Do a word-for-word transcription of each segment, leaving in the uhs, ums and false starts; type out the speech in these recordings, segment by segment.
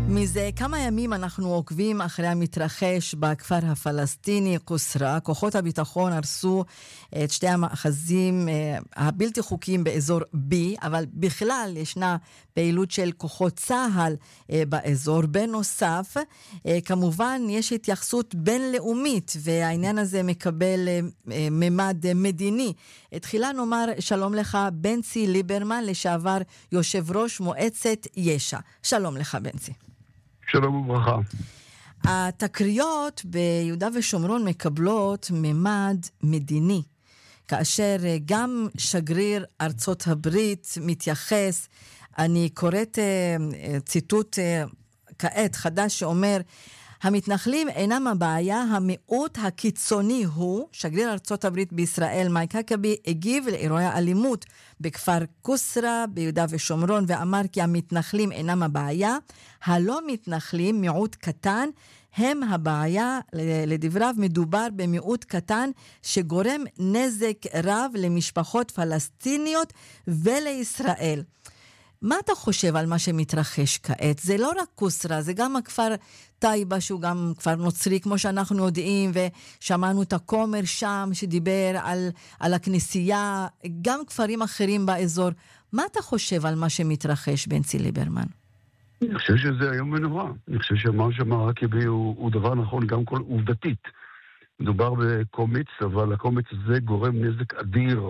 מזה כמה ימים אנחנו עוקבים אחרי המתרחש בכפר הפלסטיני קוסרה. כוחות הביטחון הרסו את שתי המאחזים הבלתי חוקיים באזור B, אבל בכלל ישנה פעילות של כוחות צה"ל באזור. בנוסף, כמובן יש התייחסות בינלאומית, והעניין הזה מקבל ממד מדיני. תחילה נאמר שלום לך בנצי ליברמן, לשעבר יושב ראש מועצת יש"ע. שלום לך בנצי. שלום וברכה. התקריות ביהודה ושומרון מקבלות ממד מדיני, כאשר גם שגריר ארצות הברית מתייחס. אני קוראת ציטוט כעת חדש שאומר, המתנחלים אינם הבעיה, המיעוט הקיצוני הוא. שגריר ארצות הברית בישראל מייק הקבי הגיב לאירועי האלימות בכפר קוסרה ביהודה ושומרון ואמר כי המתנחלים אינם הבעיה, הלא מתנחלים, מיעוט קטן, הם הבעיה. לדבריו מדובר במיעוט קטן שגורם נזק רב למשפחות פלסטיניות ולישראל. מה אתה חושב על מה שמתרחש כעת? זה לא רק קוסרה, זה גם הכפר טייבה, שהוא גם כפר נוצרי, כמו שאנחנו יודעים, ושמענו את הכומר שם שדיבר על, על הכנסייה, גם כפרים אחרים באזור. מה אתה חושב על מה שמתרחש, בנצי ליברמן? אני חושב שזה היום ונורא. אני חושב שמה שאמר הקבי הוא, הוא דבר נכון גם כל עובדתית. מדובר בקומץ, אבל הקומץ הזה גורם נזק אדיר.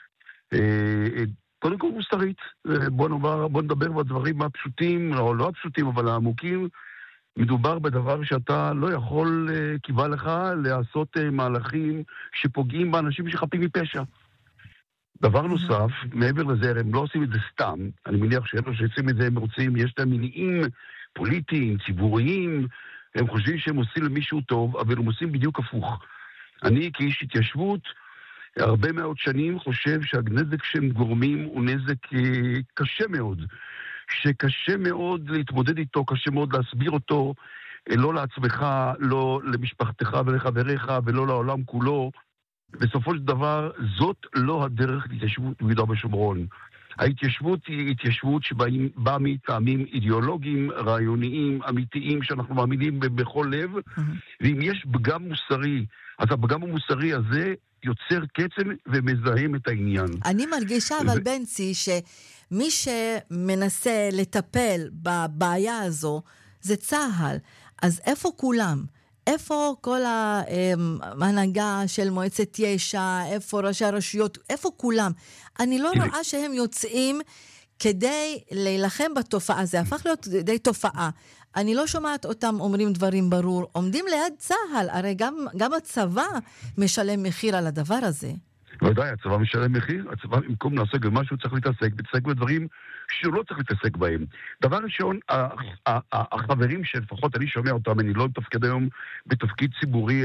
קודם כל מוסרית, בוא נאמר, בוא נדבר בדברים הפשוטים, או לא הפשוטים, אבל העמוקים. מדובר בדבר שאתה לא יכול, קיבל לך, לעשות מהלכים שפוגעים באנשים שחפים מפשע. דבר נוסף, מעבר לזה, הם לא עושים את זה סתם. אני מניח שאלו שעושים את זה, הם רוצים, יש להם מניעים פוליטיים, ציבוריים, הם חושבים שהם עושים למישהו טוב, אבל הם עושים בדיוק הפוך. אני כאיש התיישבות, הרבה מאוד שנים חושב שהנזק שהם גורמים הוא נזק אה, קשה מאוד, שקשה מאוד להתמודד איתו, קשה מאוד להסביר אותו, אה, לא לעצמך, לא למשפחתך ולחבריך ולא לעולם כולו. בסופו של דבר, זאת לא הדרך להתיישבות ביהודה ושומרון. ההתיישבות היא התיישבות שבאה מטעמים אידיאולוגיים, רעיוניים, אמיתיים, שאנחנו מאמינים בכל לב, mm-hmm. ואם יש פגם מוסרי, אז הפגם המוסרי הזה יוצר קצם ומזהם את העניין. אני מרגישה אבל ו... בנצי שמי שמנסה לטפל בבעיה הזו זה צה"ל. אז איפה כולם? איפה כל ההנהגה של מועצת יש"ע? איפה ראשי הרשויות? איפה כולם? אני לא רואה שהם יוצאים כדי להילחם בתופעה. זה הפך להיות די תופעה. אני לא שומעת אותם אומרים דברים ברור. עומדים ליד צה"ל, הרי גם, גם הצבא משלם מחיר על הדבר הזה. ודאי, הצבא משלם מחיר. הצבא, במקום לעסק במה שהוא צריך להתעסק, מתעסק בדברים שהוא לא צריך להתעסק בהם. דבר ראשון, החברים שלפחות אני שומע אותם, אני לא מתפקד היום בתפקיד ציבורי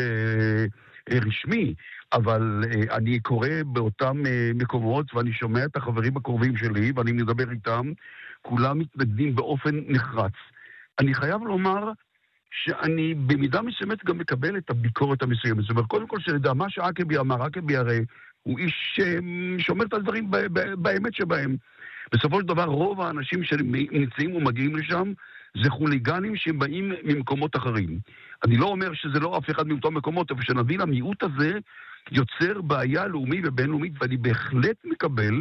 רשמי, אבל אני קורא באותם מקומות ואני שומע את החברים הקרובים שלי ואני מדבר איתם, כולם מתנגדים באופן נחרץ. אני חייב לומר שאני במידה מסוימת גם מקבל את הביקורת המסוימת. זאת אומרת, קודם כל שנדע מה שעקבי אמר, עקבי הרי הוא איש שומר את הדברים באמת שבהם. בסופו של דבר רוב האנשים שנמצאים ומגיעים לשם זה חוליגנים שהם באים ממקומות אחרים. אני לא אומר שזה לא אף אחד מאותם מקומות, אבל שנבין, המיעוט הזה יוצר בעיה לאומית ובינלאומית, ואני בהחלט מקבל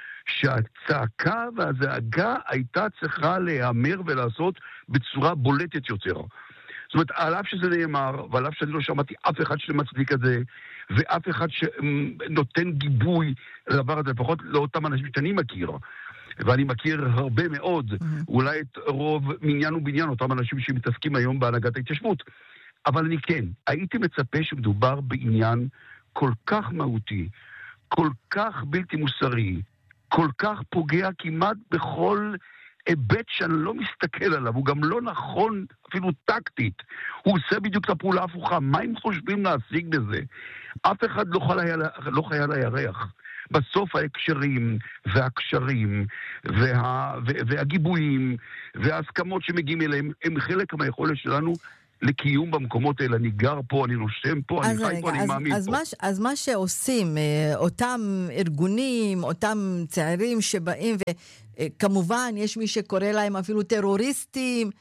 שהצעקה והזעגה הייתה צריכה להיאמר ולעשות בצורה בולטת יותר. זאת אומרת, על אף שזה נאמר, ועל אף שאני לא שמעתי אף אחד שמצדיק את זה, ואף אחד שנותן גיבוי לדבר הזה, לפחות לאותם אנשים שאני מכיר, ואני מכיר הרבה מאוד, mm-hmm. אולי את רוב מניין ובניין, אותם אנשים שמתעסקים היום בהנהגת ההתיישבות. אבל אני כן, הייתי מצפה שמדובר בעניין כל כך מהותי, כל כך בלתי מוסרי, כל כך פוגע כמעט בכל היבט שאני לא מסתכל עליו, הוא גם לא נכון אפילו טקטית, הוא עושה בדיוק את הפעולה ההפוכה. מה הם חושבים להשיג בזה? אף אחד לא חיה, לא חיה לירח. בסוף ההקשרים והקשרים וה, והגיבויים וההסכמות שמגיעים אליהם הם חלק מהיכולת שלנו לקיום במקומות האלה. אני גר פה, אני נושם פה, אני חי פה, אני מאמין אז פה. מה, אז מה שעושים אותם ארגונים, אותם צעירים שבאים, וכמובן יש מי שקורא להם אפילו טרוריסטים,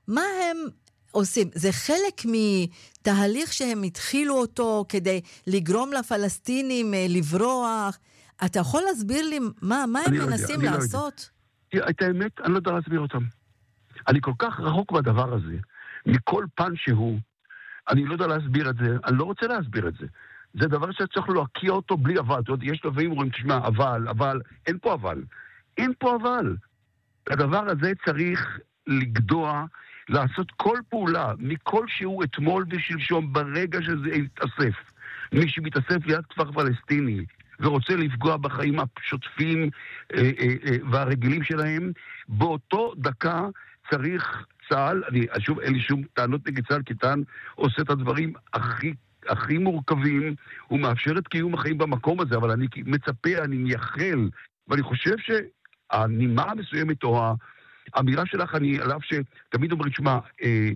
מה הם עושים? זה חלק מתהליך שהם התחילו אותו כדי לגרום לפלסטינים לברוח? אתה יכול להסביר לי מה, מה הם מנסים לא לעשות? לא את האמת, אני לא יודע להסביר אותם. אני כל כך רחוק בדבר הזה, מכל פן שהוא, אני לא יודע להסביר את זה, אני לא רוצה להסביר את זה. זה דבר שצריך להקיע אותו בלי אבל. אתה יודע, יש דברים אומרים, תשמע, אבל, אבל, אין פה אבל. אין פה אבל. הדבר הזה צריך לגדוע, לעשות כל פעולה, מכל שהוא אתמול ושלשום, ברגע שזה יתאסף. מי שמתאסף ליד כפר פלסטיני, ורוצה לפגוע בחיים השוטפים אה, אה, אה, והרגילים שלהם, באותו דקה צריך צה"ל, אני שוב אין לי שום טענות נגד צה"ל, כי צה"ל עושה את הדברים הכי, הכי מורכבים, הוא מאפשר את קיום החיים במקום הזה, אבל אני מצפה, אני מייחל, ואני חושב שהנימה המסוימת, או האמירה שלך, אני עליו שתמיד אומרים, שמה, אה,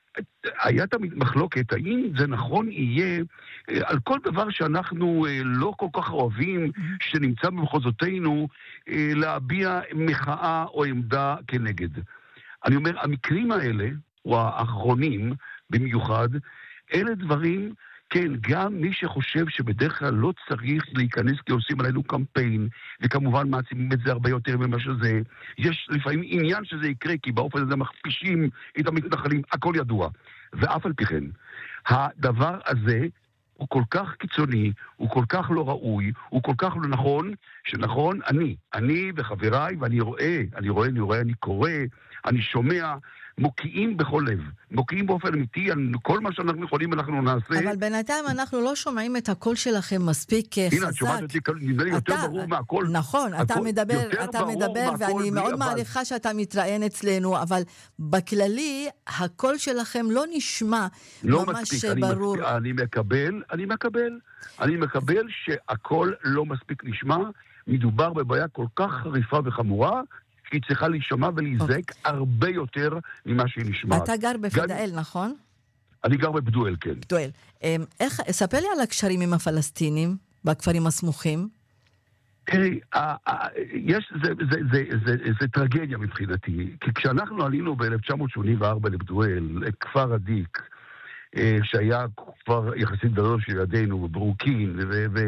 היה תמיד מחלוקת, האם זה נכון יהיה על כל דבר שאנחנו לא כל כך אוהבים, שנמצא במחוזותינו, להביע מחאה או עמדה כנגד. אני אומר, המקרים האלה, או האחרונים במיוחד, אלה דברים, כן, גם מי שחושב שבדרך כלל לא צריך להיכנס כי עושים עלינו קמפיין, וכמובן מעצימים את זה הרבה יותר ממה שזה, יש לפעמים עניין שזה יקרה, כי באופן הזה מכפישים את המתנחלים, הכל ידוע. ואף על פי כן, הדבר הזה הוא כל כך קיצוני, הוא כל כך לא ראוי, הוא כל כך לא נכון, שנכון, אני, אני וחבריי, ואני רואה, אני רואה, אני רואה, אני קורא, אני שומע, מוקיעים בכל לב, מוקיעים באופן אמיתי, כל מה שאנחנו יכולים אנחנו נעשה. אבל בינתיים אנחנו לא שומעים את הקול שלכם מספיק חזק. הנה, את שומעת אותי, נדמה לי יותר ברור מהקול. נכון, אתה מדבר, אתה מדבר, ואני מאוד מעריכה שאתה מתראיין אצלנו, אבל בכללי, הקול שלכם לא נשמע ממש ברור. אני מקבל, אני מקבל, אני מקבל שהקול לא מספיק נשמע, מדובר בבעיה כל כך חריפה וחמורה, היא צריכה להישמע ולהיזק הרבה יותר ממה שהיא נשמעת. אתה גר בפדאל, נכון? אני גר בבדואל, כן. בדואל. איך, ספר לי על הקשרים עם הפלסטינים בכפרים הסמוכים. תראי, יש, זה, זה, זה, זה, זה טרגדיה מבחינתי, כי כשאנחנו עלינו ב-אלף תשע מאות שמונים וארבע לבדואל, לכפר עדיק, שהיה כפר יחסית גדול של ידינו, ברוקין,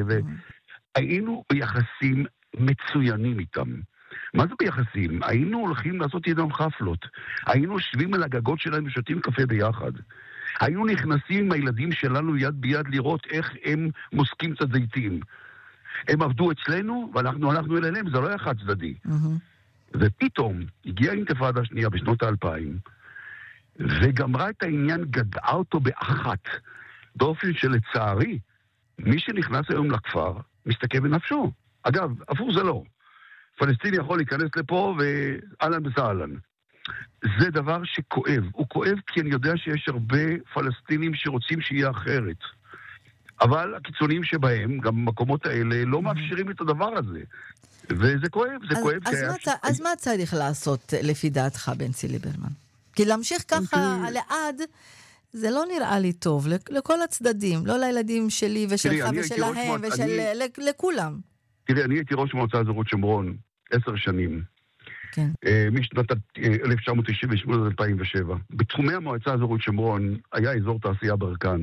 והיינו ביחסים מצוינים איתם. מה זה ביחסים? היינו הולכים לעשות ידם חפלות. היינו שבים על הגגות שלהם ושותים קפה ביחד. היינו נכנסים עם הילדים שלנו יד ביד לראות איך הם מוסקים את הזיתים. הם עבדו אצלנו ואנחנו הלכנו אליהם, זה לא היה חד צדדי. Mm-hmm. ופתאום הגיעה האינתיפאדה השנייה בשנות האלפיים, וגמרה את העניין, גדעה אותו באחת, באופן שלצערי, מי שנכנס היום לכפר מסתכל בנפשו. אגב, אפילו זה לא. פלסטיני יכול להיכנס לפה ואלן בסהלן. זה דבר שכואב. הוא כואב כי אני יודע שיש הרבה פלסטינים שרוצים שיהיה אחרת. אבל הקיצונים שבהם, גם במקומות האלה, לא מאפשרים את הדבר הזה. וזה כואב, זה אז, כואב. אז, מה, ש... אז מה צריך לעשות לפי דעתך, בנצי ליברמן? כי להמשיך ככה לעד, זה לא נראה לי טוב, לכל הצדדים, לא לילדים שלי ושלך ושלהם ולכולם. תראי, אני הייתי ראש מועצה אזורית שומרון עשר שנים. כן. משנת אלף תשע מאות תשעים ושמונה עד אלפיים ושבע. בתחומי המועצה אזורית שומרון היה אזור תעשייה ברקן.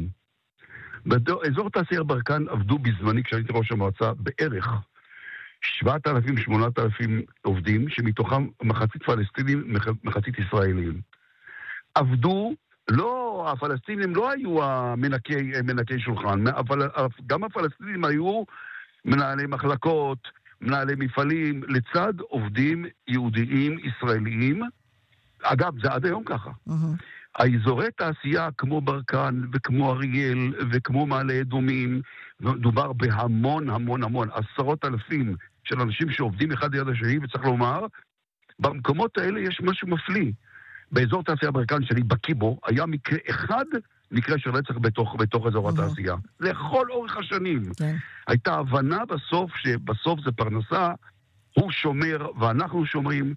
באזור תעשייה ברקן עבדו בזמני, כשהייתי ראש המועצה, בערך שבעת אלפים שמונת אלפים עובדים, שמתוכם מחצית פלסטינים, מחצית ישראלים. עבדו, לא, הפלסטינים לא היו המנקי, מנקי שולחן, אבל גם הפלסטינים היו מנהלי מחלקות, מנהלי מפעלים, לצד עובדים יהודיים ישראליים. אגב, זה עד היום ככה. Mm-hmm. האזורי תעשייה כמו ברקן וכמו אריאל וכמו מעלה אדומים, מדובר בהמון המון המון, עשרות אלפים של אנשים שעובדים אחד ליד השני, וצריך לומר, במקומות האלה יש משהו מפליא. באזור תעשייה ברקן שלי, בקיבו, היה מקרה אחד, מקרה של רצח בתוך, בתוך אזור התעשייה. לכל אורך השנים. הייתה הבנה בסוף, שבסוף זה פרנסה, הוא שומר ואנחנו שומרים.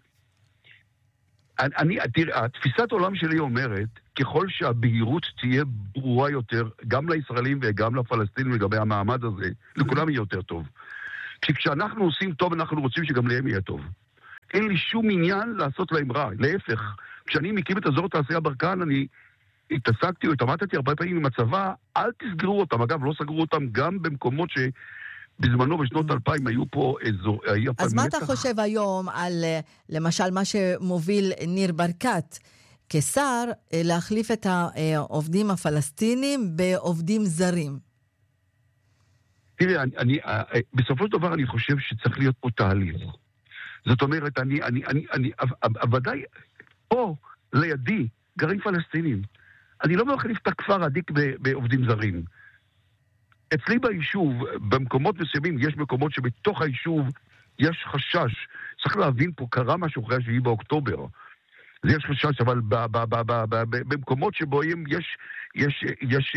אני, תראה, התפיסת העולם שלי אומרת, ככל שהבהירות תהיה ברורה יותר, גם לישראלים וגם לפלסטינים לגבי המעמד הזה, לכולם יהיה יותר טוב. כי כשאנחנו עושים טוב, אנחנו רוצים שגם להם יהיה טוב. אין לי שום עניין לעשות להם רע, להפך. כשאני מקים את אזור תעשייה ברקן, אני התעסקתי או התעמתתי הרבה פעמים עם הצבא, אל תסגרו אותם. אגב, לא סגרו אותם גם במקומות שבזמנו בשנות אלפיים היו פה אזור... אז מה אתה חושב היום על, למשל, מה שמוביל ניר ברקת כשר, להחליף את העובדים הפלסטינים בעובדים זרים? תראה, אני, אני, בסופו של דבר אני חושב שצריך להיות פה תהליך. זאת אומרת, אני, אני, אני, אני, ודאי, פה, לידי, גרים פלסטינים. אני לא מחליף את הכפר עדיק בעובדים זרים. אצלי ביישוב, במקומות מסוימים, יש מקומות שבתוך היישוב יש חשש. צריך להבין פה, קרה משהו אחרי השביעי באוקטובר. זה יש חשש, אבל במקומות שבו יש, יש, יש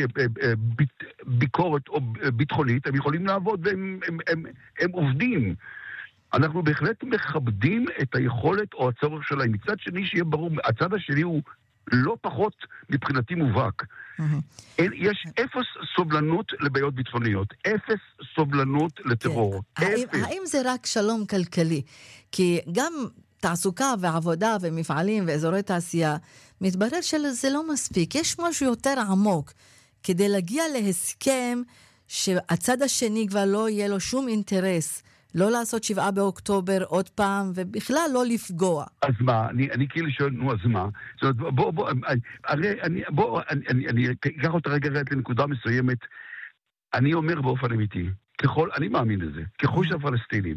ביקורת או ביטחונית, הם יכולים לעבוד והם הם, הם, הם עובדים. אנחנו בהחלט מכבדים את היכולת או הצורך שלהם. מצד שני, שיהיה ברור, הצד השני הוא לא פחות מבחינתי מובהק. יש אפס סובלנות לבעיות ביטחוניות, אפס סובלנות לטרור. האם זה רק שלום כלכלי? כי גם תעסוקה ועבודה ומפעלים ואזורי תעשייה, מתברר שזה לא מספיק. יש משהו יותר עמוק כדי להגיע להסכם שהצד השני כבר לא יהיה לו שום אינטרס לא לעשות שבעה באוקטובר עוד פעם, ובכלל לא לפגוע. אז מה? אני, אני כאילו שואל, נו, אז מה? זאת אומרת, בוא, בוא, הרי, אני, בוא, אני, אני, אני אקח אותה רגע רגע לנקודה מסוימת. אני אומר באופן אמיתי, ככל, אני מאמין לזה, ככל שהפלסטינים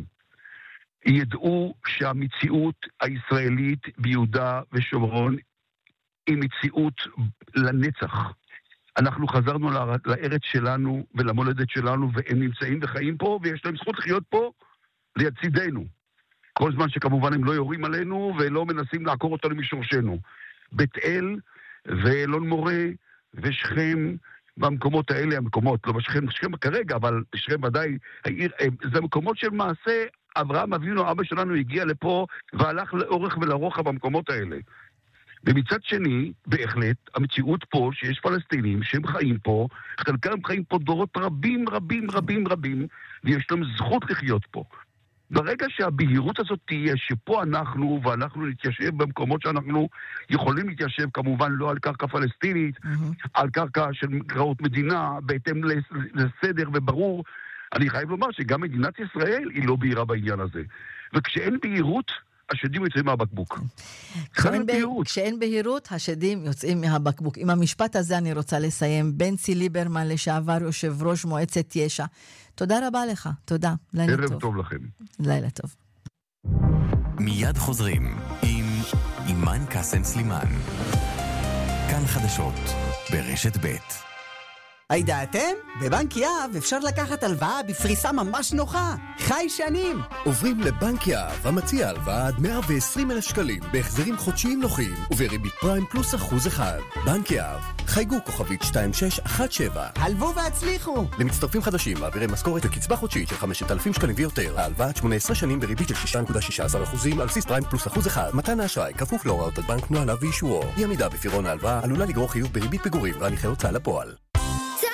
ידעו שהמציאות הישראלית ביהודה ושומרון היא מציאות לנצח. אנחנו חזרנו לארץ שלנו ולמולדת שלנו, והם נמצאים וחיים פה, ויש להם זכות לחיות פה ליצידנו. כל זמן שכמובן הם לא יורים עלינו, ולא מנסים לעקור אותנו משורשנו. בית אל ואלון מורה ושכם, במקומות האלה, המקומות, לא בשכם, בשכם כרגע, אבל בשכם ודאי, העיר, זה מקומות של מעשה, אברהם אבינו, אבא שלנו הגיע לפה, והלך לאורך ולרוחב במקומות האלה. ומצד שני, בהחלט, המציאות פה שיש פלסטינים שהם חיים פה, חלקם חיים פה דורות רבים, רבים, רבים, רבים, ויש להם זכות לחיות פה. ברגע שהבהירות הזאת תהיה שפה אנחנו, ואנחנו נתיישב במקומות שאנחנו יכולים להתיישב, כמובן לא על קרקע פלסטינית, mm-hmm. על קרקע של קרקעות מדינה, בהתאם לסדר וברור, אני חייב לומר שגם מדינת ישראל היא לא בהירה בעניין הזה. וכשאין בהירות, השדים יוצאים מהבקבוק. כשאין, בהירות. כשאין בהירות, השדים יוצאים מהבקבוק. עם המשפט הזה אני רוצה לסיים. בנצי ליברמן, לשעבר יושב ראש מועצת יש"ע. תודה רבה לך. תודה. לילה ערב טוב. טוב לכם. לילה טוב. מיד חוזרים עם אימן קסם סלימן. כאן חדשות ברשת ב'. הידעתם? בבנק יהב אפשר לקחת הלוואה בפריסה ממש נוחה. חי שנים. עוברים לבנק יהב, המציע הלוואה עד מאה ועשרים אלף שקלים, בהחזרים חודשיים נוחים, ובריבית פריים פלוס אחוז אחד. בנק יהב, חייגו כוכבית שתיים שש אחת שבע. הלוו והצליחו. למצטרפים חדשים, מעבירי משכורת וקצבה חודשית של חמשת אלפים שקלים ויותר. ההלוואה עד שמונה עשרה שנים בריבית של שש נקודה שש עשרה אחוז על בסיס פריים פלוס אחוז אחד. מתן האשראי כפוף להוראות הבנק, נוהליו ואישורו. אי עמידה בפירעון ההלוואה עלולה לגרור חיוב בריבית פיגורים והליכי הוצאה לפועל.